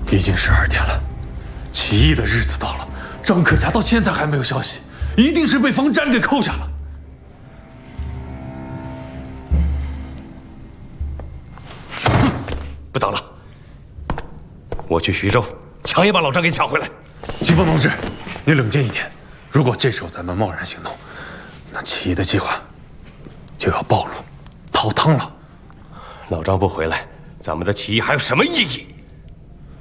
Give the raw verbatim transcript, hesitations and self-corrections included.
已经十二点了，起义的日子到了，张克家到现在还没有消息，一定是被方占给扣下了。 哼，不等了，我去徐州，强也把老张给抢回来。 金峰同志，你冷静一点。如果这时候咱们贸然行动，那起义的计划就要暴露、泡汤了。 老张不回来，咱们的起义还有什么意义？